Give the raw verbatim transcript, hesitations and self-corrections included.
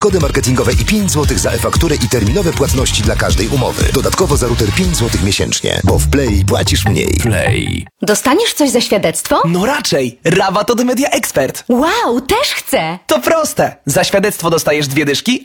kody marketingowe i pięć złotych za e-fakturę i terminowe płatności dla każdej umowy. Dodatkowo za router pięć złotych miesięcznie, bo w Play płacisz mniej. Play. Dostaniesz coś za świadectwo? No raczej! Rabat od Media Expert. Wow, też chcę! To proste! Za świadectwo dostajesz dwie dyszki,